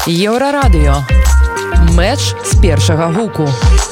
Еўрарадыё. Мэч з першага гуку.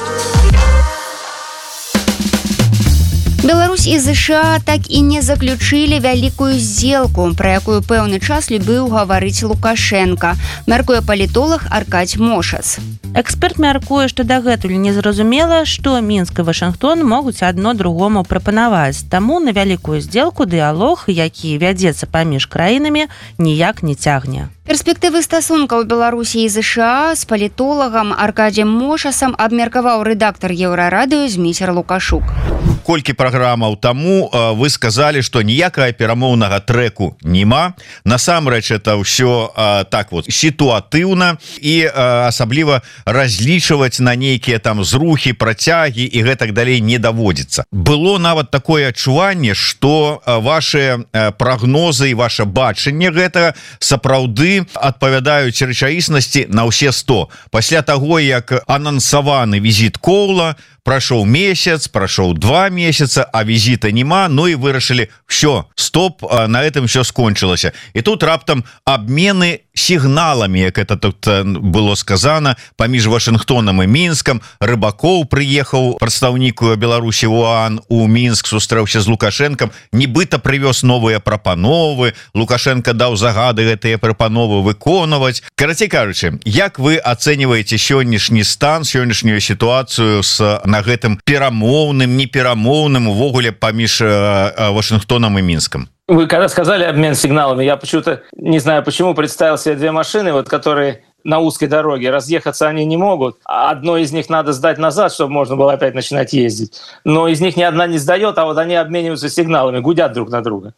Беларусь і ЗША так і не заключылі вялікую здзелку, пра якую пэўны час любіў гаварыць Лукашенка, мяркуе палітолог Аркадзь Мошас. Эксперт мяркуе, што дагэтуль незразумела, што Мінск і Вашынгтон могуць адно другому прапанаваць. Таму на вялікую здзелку дыялог, які вядзецца паміж краінамі, ніяк не цягне. Перспектывы стасункаў Беларусі і ЗША з палітолагам Аркадзем Мошасам абмеркаваў рэдактар Еўрарадыё Зміцер Лукашук. Колькі праграмаў таму вы сказалі, што ніякага перамоўнага трэку няма. Насамрэч это ўсё так вот сітуатыўна і асабліва разлічваць на нейкія там зрухі, працягі і гэтак далей не даводзіцца. Было нават такое адчуванне, што ваши прагнозы і ваше бачанне гэтага сапраўды адпавядаюць рэчаіснасці на ўсе 100. Пасля таго, як анансаваны візіт Коўла, прайшоў месяц, прайшоў 2 месяца, а візіта няма, ну і вырашылі, все, стоп, на этом все скончылася. І тут раптам абмены сігналамі, як это тут было сказано, паміж Вашынгтонам і Мінскам. Рыбакоў прыехаў, прадстаўнік Беларусі ў ОАН у Мінск, сустрэўся з Лукашенкам, нібыта прывёз новыя прапановы, Лукашенко даў загады гэтыя прапановы выконваць. Карацей кажучы, як вы ацэньваеце сённяшні стан, сённяшнюю сітуацыю на гэтым перамоўным, неперамоўным увогуле паміж Вашынгтоном и Минском? Вы когда сказали обмен сигналами, я почему-то, не знаю почему, представил себе 2 машины, вот, которые на узкой дороге, разъехаться они не могут, а одной из них надо сдать назад, чтобы можно было опять начинать ездить. Но из них ни одна не сдает, а вот они обмениваются сигналами, гудят друг на друга.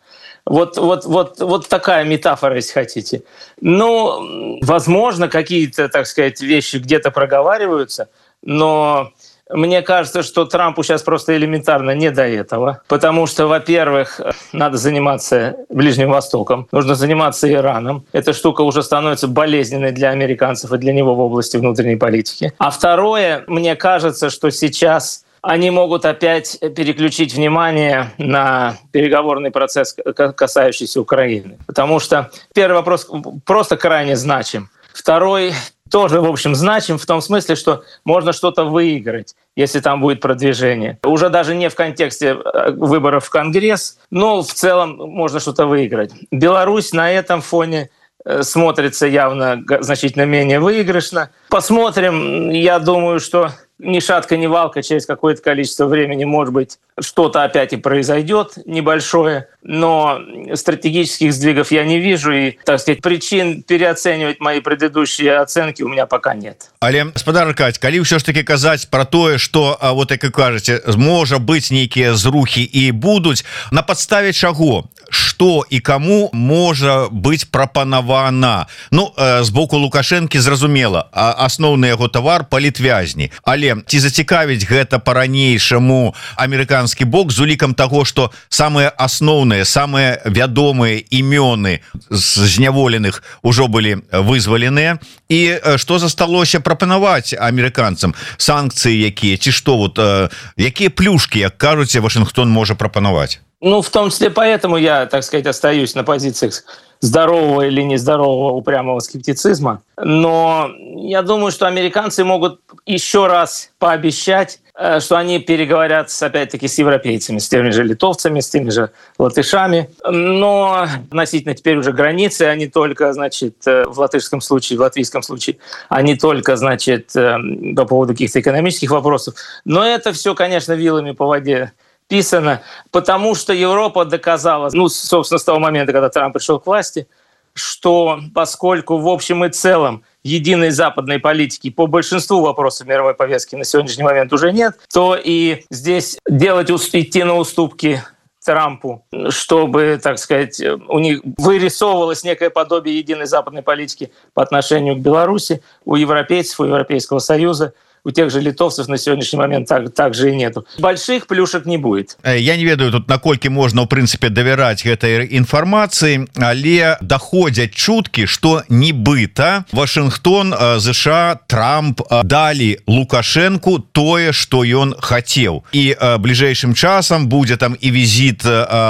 Вот такая метафора, если хотите. Ну, возможно, какие-то, так сказать, вещи где-то проговариваются, но мне кажется, что Трампу сейчас просто элементарно не до этого. Потому что, во-первых, надо заниматься Ближним Востоком, нужно заниматься Ираном. Эта штука уже становится болезненной для американцев и для него в области внутренней политики. А второе, мне кажется, что сейчас они могут опять переключить внимание на переговорный процесс, касающийся Украины. Потому что первый вопрос просто крайне значим. Второй тоже, в общем, значим в том смысле, что можно что-то выиграть, если там будет продвижение. Уже даже не в контексте выборов в Конгресс, но в целом можно что-то выиграть. Беларусь на этом фоне смотрится явно значительно менее выигрышно. Посмотрим. Я думаю, что ни шатка, ни валка, через какое-то количество времени, может быть, что-то опять и произойдет небольшое, но стратегических сдвигов я не вижу, и, так сказать, причин переоценивать мои предыдущие оценки у меня пока нет. Але, гаспадар Аркадзь, калі ўсё ж таки казаць про тое, что, вот як вы кажаце, можа быць нейкія зрухі і будуць, на падставе чаго? Што і каму можа быць прапанавана? Ну, з боку Лукашэнкі зразумела, асноўны яго тавар палітвязні, але ці зацікавіць гэта по-ранейшаму амерыканскі бок з улікам таго, што самыя асноўныя, самыя вядомыя імёны зняволеных ужо былі вызваленыя, і што засталося прапанаваць амерыканцам? Санкцыі якія, ці што, вот якія плюшкі, як кажуце, Вашынгтон можа прапанаваць? Ну, в том числе поэтому я, так сказать, остаюсь на позициях здорового или нездорового упрямого скептицизма. Но я думаю, что американцы могут еще раз пообещать, что они переговорят, опять-таки, с европейцами, с теми же литовцами, с теми же латышами. Но относительно теперь уже границы, а не только, значит, в латышском случае, в латвийском случае, а не только, значит, по поводу каких-то экономических вопросов. Но это все, конечно, вилами по воде писано, потому что Европа доказала, ну, собственно, с того момента, когда Трамп пришел к власти, что поскольку в общем и целом единой западной политики по большинству вопросов мировой повестки на сегодняшний момент уже нет, то и здесь идти на уступки Трампу, чтобы, так сказать, у них вырисовывалось некое подобие единой западной политики по отношению к Беларуси, у европейцев, у Европейского Союза, у тех же литовцев на сегодняшний момент также и нету. Больших плюшек не будет. Я не ведаю тут, наколькі можна, в принципе, давяраць гэтай інфармацыі, але даходзяць чуткі, што нібыта Вашынгтон, ЗША, Трамп далі Лукашэнку тое, што ён хацеў. І бліжэйшым часам будзе там і візіт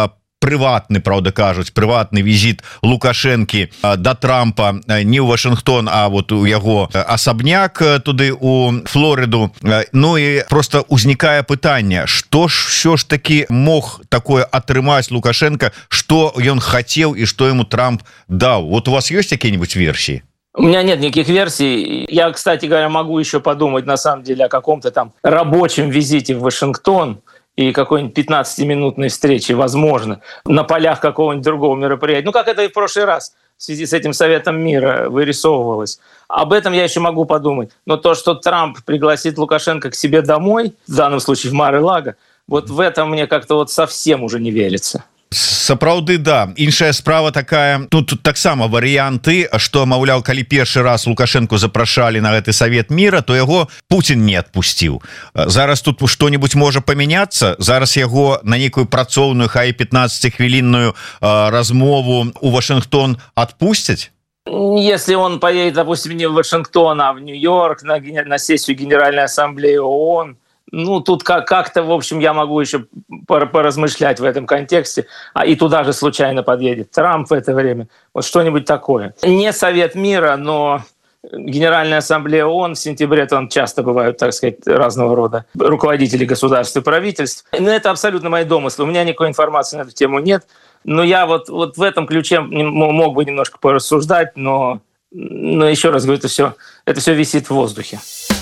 прыватны, правда кажуць, прыватны візіт Лукашэнкі да Трампа не ў Вашынгтон, а вот у яго асабняк туды у Флорыду. Ну і просто узнікае пытанне, што ж таки мог такое атрымаць Лукашенко, што ён хацеў і што ему Трамп даў. Вот у вас ёсць какие-нибудь версии? У меня нет никаких версий. Я, кстати говоря, могу еще подумать, на самом деле, о каком-то там рабочем визите в Вашингтон и какой-нибудь 15-минутной встрече, возможно, на полях какого-нибудь другого мероприятия. Ну, как это и в прошлый раз в связи с этим Советом мира вырисовывалось. Об этом я еще могу подумать. Но то, что Трамп пригласит Лукашенко к себе домой, в данном случае в Мар-э-Лаго, вот в этом мне как-то вот совсем уже не верится. Сапраўды, да. Іншая справа такая, ну, тут таксама варыянты, што, маўляў, калі першы раз Лукашенко запрашалі на гэты Савет мира, то яго Путин не адпусціў. Зараз тут што-нибудь можа памяняцца, зараз яго на нейкую працоўную, хай 15-хвілінную размову у Вашингтон адпусцяць? Если он поедет, допустим, не в Вашингтон, а в Нью-Йорк на сессию Генеральной Ассамблеи ООН, ну, тут как-то, в общем, я могу еще поразмышлять в этом контексте. И туда же случайно подъедет Трамп в это время. Вот что-нибудь такое. Не Совет мира, но Генеральная Ассамблея ООН в сентябре, там часто бывают, так сказать, разного рода руководители государств и правительств. Но это абсолютно мои домыслы. У меня никакой информации на эту тему нет. Но я вот в этом ключе мог бы немножко порассуждать, но еще раз говорю, это все висит в воздухе.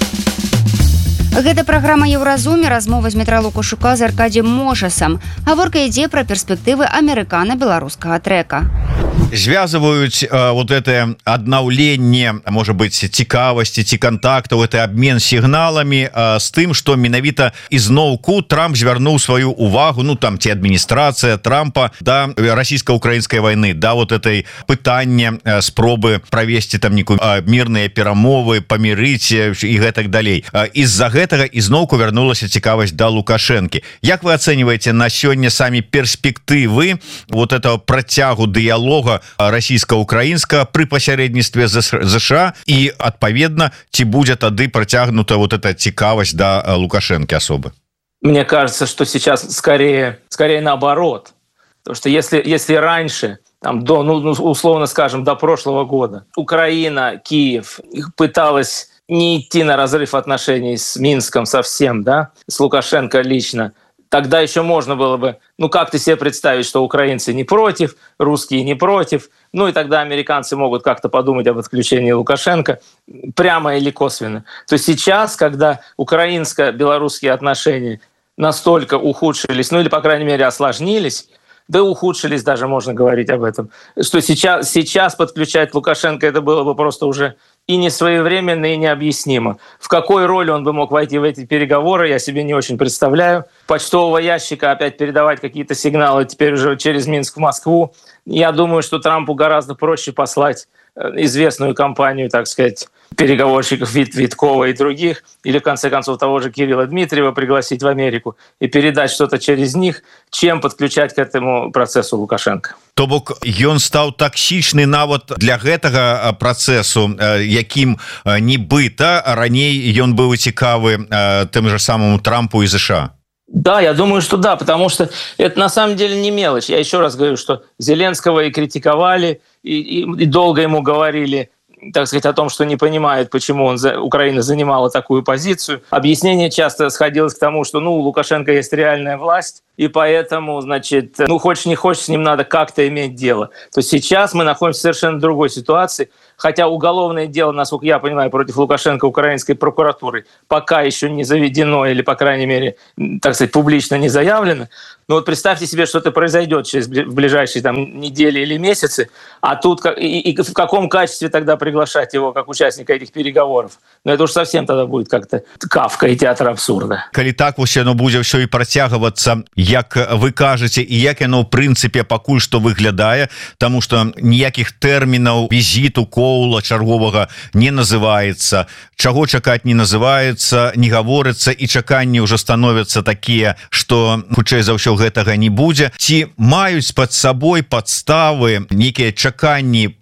Гэта праграма «Еўразуме», размова з Дмітра Лукашука з Аркадзем Мошасам. Гаворка ідзе пра перспектывы амерыкана-беларускага трэка. Звязываюць вот это аднаўленне, можа быть, цікавасці ці контактаў, это обмен сігналамі з тым, што менавіта ізноўку Трамп звярнуў сваю увагу, ну там ці адміністрацыя Трампа да расійска-украінскай вайны, да вот этой пытання спробы правесці там некую мірныя перамовы, памірыць і гэтак далей. Из-за гэтага ізноўку вярнулася цікавасць да Лукашэнкі. Як вы ацэньваеце на сёння самі перспектывы вот этого працягу дыялога расійска-украінска пры пасярэдніцтве ЗША і адпаведна ці будзе тады працягнута вот эта цікавасць да Лукашэнкі особы? Мне кажется, что сейчас скорее наоборот. Потому что если раньше, там, условно скажем, до прошлого года Украина, Киев пыталась не идти на разрыв отношений с Минском совсем, да, с Лукашенко лично, тогда еще можно было бы, как-то себе представить, что украинцы не против, русские не против, и тогда американцы могут как-то подумать об отключении Лукашенко, прямо или косвенно. То есть сейчас, когда украинско-белорусские отношения настолько ухудшились, или, по крайней мере, осложнились, да ухудшились даже, можно говорить об этом, что сейчас подключать Лукашенко это было бы просто уже и не своевременно, и необъяснимо. В какой роли он бы мог войти в эти переговоры, я себе не очень представляю. Почтового ящика опять передавать какие-то сигналы теперь уже через Минск в Москву. Я думаю, что Трампу гораздо проще послать известную компанию, так сказать, переговорщиков Виткова и других, или, в конце концов, того же Кирилла Дмитриева пригласить в Америку и передать что-то через них, чем подключать к этому процессу Лукашенко. То бок ён стаў таксічны нават для гэтага працэсу, якім нібыта раней ён быў цікавы тым же самому Трампу и США. Да, я думаю, что да, потому что это на самом деле не мелочь. Я еще раз говорю, что Зеленского и критиковали, и долго ему говорили, так сказать, о том, что не понимают, почему Украина занимала такую позицию. Объяснение часто сходилось к тому, что у Лукашенко есть реальная власть, и поэтому, значит, хочешь не хочешь, с ним надо как-то иметь дело. То есть сейчас мы находимся в совершенно другой ситуации, хотя уголовное дело, насколько я понимаю, против Лукашенко украинской прокуратурой пока еще не заведено или, по крайней мере, так сказать, публично не заявлено. Но вот представьте себе, что это произойдет в ближайшие недели или месяцы, а тут и в каком качестве тогда приглашать его как участника этих переговоров? Это уж совсем тогда будет как-то Кафка и театр абсурда. Калі так оно будзе ўсё і працягвацца, як вы кажаце, і як яно ў прынцыпе пакуль што выглядае, таму што ніякіх тэрмінаў візіту Коула чарговага не называецца, чаго чакаць не называецца, не гаворыцца, і чаканні ўжо становяцца такія, што хутчэй за ўсё гэтага не будзе. Ці маюць пад сабой падставы нейкія чаканні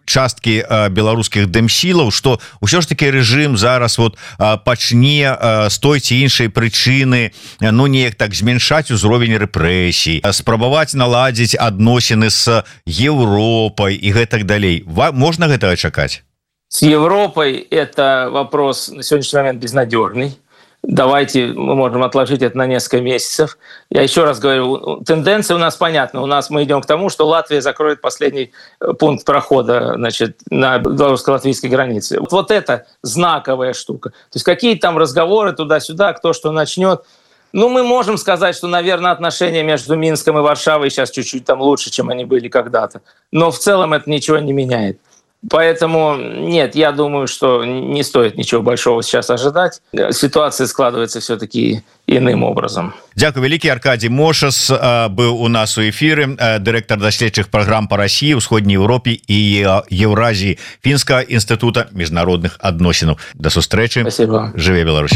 часткі беларускіх дэмсілаў, што ўсё ж таки рэжым зараз вот пачне з той ці іншай прычыны неяк так змяншаць узровень рэпрэсій, спрабаваць наладзіць адносіны з Европай і гэтак далей. Можна гэтага чакаць? С Европой это вопрос на сегодняшний момент безнадежный. Давайте мы можем отложить это на несколько месяцев. Я еще раз говорю, тенденция у нас понятна. У нас мы идем к тому, что Латвия закроет последний пункт прохода, значит, на белорусско-латвийской границе. Вот это знаковая штука. То есть какие там разговоры туда-сюда, кто что начнет. Ну, мы можем сказать, что, наверное, отношения между Минском и Варшавой сейчас чуть-чуть там лучше, чем они были когда-то. Но в целом это ничего не меняет. Поэтому нет, я думаю, что не стоит ничего большого сейчас ожидать. Ситуация складывается все-таки иным образом. Дякую вялікі. Аркадий Мошас быў у нас у эфіры, дырэктар даследчых праграм па Расіі, Усходняй Еўропе і Еўразіі Фінскага інстытута міжнародных адносінаў. Да сустрэчы. Спасибо. Жыве Беларусь.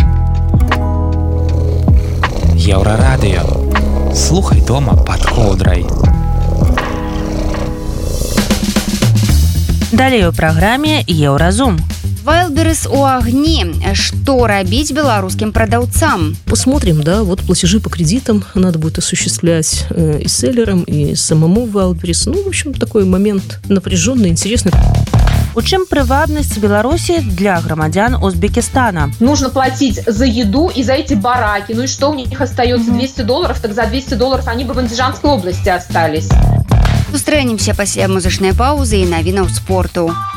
Еўрарадыё. Слухай дома пад коўдрай. Далее у праграме Еўразум. Wildberries у огне. Что робить белорусским продавцам? Посмотрим, да, вот платежи по кредитам надо будет осуществлять и селлерам, и самому Wildberries. Ну, в общем, такой момент напряженный, интересный. У чым прывабнасць Беларусі для грамадзян Узбекистана? Нужно платить за еду и за эти бараки. Ну и что у них остается? $200, так за $200 они бы в Андижанской области остались. Сустрэнемся пасля музычнай паўзы і навінаў спорту.